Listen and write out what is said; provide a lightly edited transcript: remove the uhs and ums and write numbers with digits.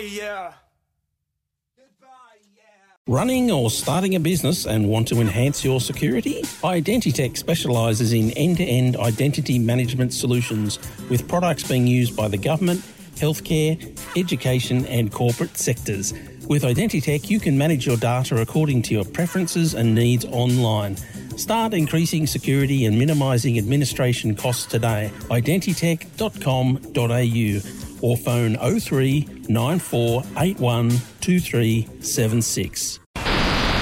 yeah. Running or starting a business and want to enhance your security? Identitech specialises in end-to-end identity management solutions with products being used by the government, healthcare, education and corporate sectors. With Identitech, you can manage your data according to your preferences and needs online. Start increasing security and minimising administration costs today. Identitech.com.au or phone 03 9481 2376.